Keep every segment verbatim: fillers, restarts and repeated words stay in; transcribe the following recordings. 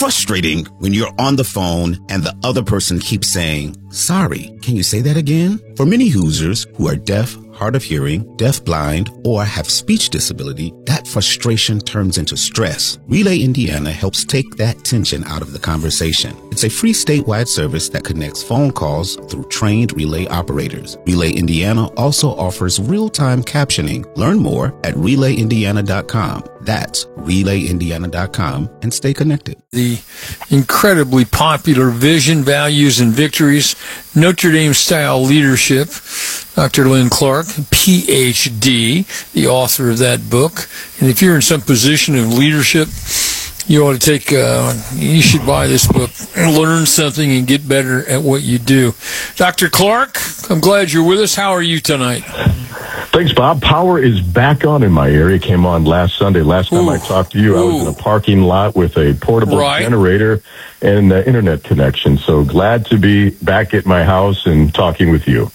frustrating when you're on the phone and the other person keeps saying, "Sorry, can you say that again?" For many Hoosiers who are deaf, hard of hearing, deaf-blind, or have speech disability, that frustration turns into stress. Relay Indiana helps take that tension out of the conversation. It's a free statewide service that connects phone calls through trained relay operators. Relay Indiana also offers real-time captioning. Learn more at relay indiana dot com. That's relay indiana dot com, and stay connected. The incredibly popular Vision, Values, and Victories, Notre Dame-style leadership. Doctor Lynn Clark, P H D, the author of that book. And if you're in some position of leadership, you ought to take, uh, you should buy this book and learn something and get better at what you do. Doctor Clark, I'm glad you're with us. How are you tonight? Thanks, Bob. Power is back on in my area. Came on last Sunday. Last time Ooh. I talked to you, Ooh. I was in a parking lot with a portable right. generator and uh, internet connection. So glad to be back at my house and talking with you.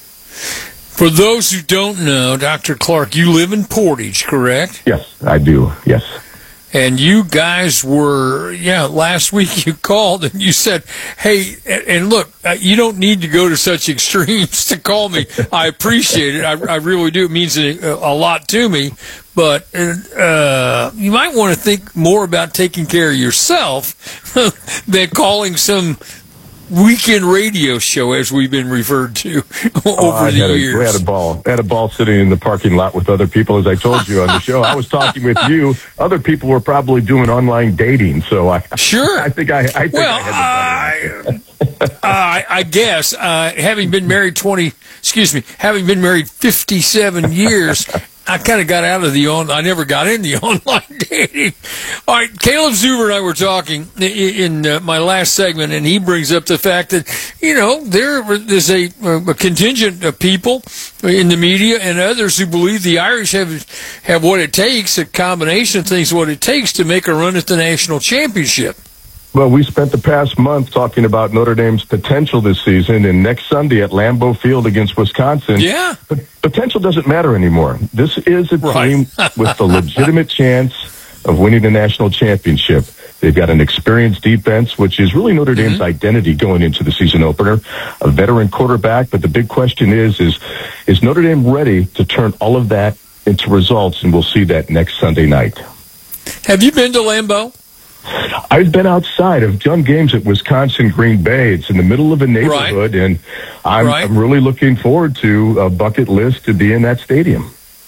For those who don't know, Doctor Clark, you live in Portage, correct? Yes, I do. Yes. And you guys were, yeah, last week you called and you said, hey, and look, you don't need to go to such extremes to call me. I appreciate it. I, I really do. It means a, a lot to me. But uh, you might want to think more about taking care of yourself than calling some weekend radio show, as we've been referred to over uh, the had years. A, we had a ball. Had a ball sitting in the parking lot with other people, as I told you on the show. I was talking with you. Other people were probably doing online dating, so I sure. I think I. I think well, I, had uh, uh, I guess uh, having been married twenty, excuse me, having been married fifty-seven years. I kind of got out of the on. I never got in the online dating. All right, Caleb Zuber and I were talking in uh, my last segment, and he brings up the fact that you know there is a, a contingent of people in the media and others who believe the Irish have have what it takes, a combination of things, what it takes to make a run at the national championship. Well, we spent the past month talking about Notre Dame's potential this season, and next Sunday at Lambeau Field against Wisconsin, yeah. But potential doesn't matter anymore. This is a right. team with a legitimate chance of winning the national championship. They've got an experienced defense, which is really Notre Dame's mm-hmm. identity going into the season opener, a veteran quarterback. But the big question is, is, is Notre Dame ready to turn all of that into results? And we'll see that next Sunday night. Have you been to Lambeau? I've been outside. I've done games at Wisconsin Green Bay. It's in the middle of a neighborhood, right. and I'm, right. I'm really looking forward to a bucket list to be in that stadium.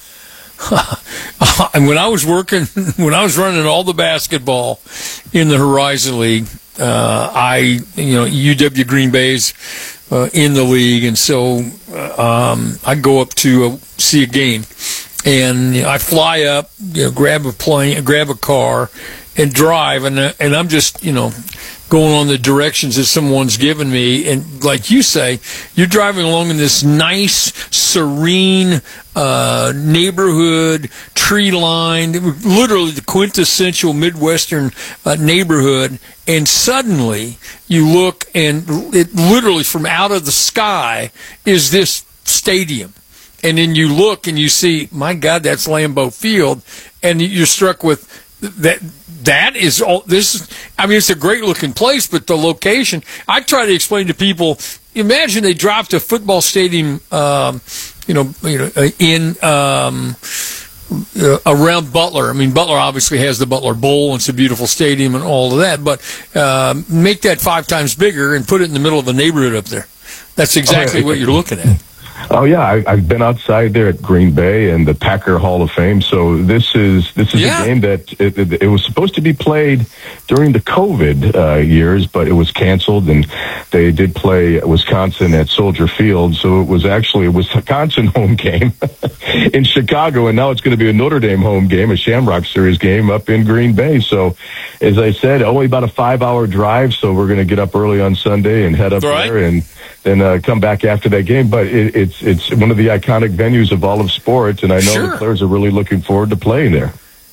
And when I was working, when I was running all the basketball in the Horizon League, uh, I, you know, U W Green Bay's uh, in the league, and so uh, um, I go up to uh, see a game, and you know, I fly up, you know, grab a plane, grab a car, and drive, and uh, and I'm just, you know, going on the directions that someone's given me. And like you say, you're driving along in this nice, serene uh, neighborhood, tree-lined, literally the quintessential Midwestern uh, neighborhood, and suddenly you look, and it literally from out of the sky is this stadium. And then you look and you see, my God, that's Lambeau Field, and you're struck with that. That is all this. I mean, it's a great looking place, but the location. I try to explain to people. Imagine they dropped a football stadium, um, you know, you know, in um, uh, around Butler. I mean, Butler obviously has the Butler Bowl, and it's a beautiful stadium and all of that. But uh, make that five times bigger and put it in the middle of a neighborhood up there. That's exactly what you're looking at. Oh yeah, I, I've been outside there at Green Bay and the Packer Hall of Fame. So this is this is yeah. a game that it, it, it was supposed to be played during the COVID uh, years, but it was canceled, and they did play Wisconsin at Soldier Field. So it was actually a Wisconsin home game in Chicago, and now it's going to be a Notre Dame home game, a Shamrock Series game up in Green Bay. So, as I said, only about a five-hour drive. So we're going to get up early on Sunday and head up right. there and then uh, come back after that game. But it, it's it's one of the iconic venues of all of sports, and I know sure. the players are really looking forward to playing there.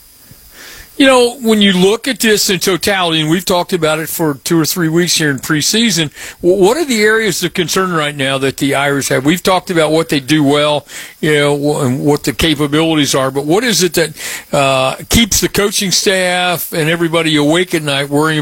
You know, when you look at this in totality, and we've talked about it for two or three weeks here in preseason, what are the areas of concern right now that the Irish have? We've talked about what they do well, you know, and what the capabilities are, but what is it that uh, keeps the coaching staff and everybody awake at night worrying